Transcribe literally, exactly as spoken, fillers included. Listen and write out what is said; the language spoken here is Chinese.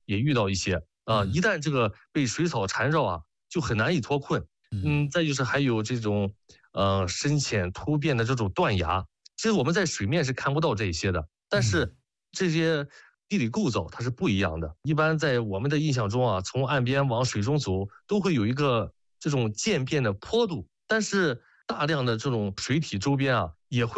也遇到一些啊、 嗯一旦这个被水草缠绕啊，就很难以脱困。 嗯嗯，再就是还有这种呃深浅突变的这种断崖，其实我们在水面是看不到这些的，但嗯是这些地理构造它是不一样的。一般在我们的印象中啊，从岸边往水中走都会有一个这种渐变的坡度，但是大量的这种水体周边啊也会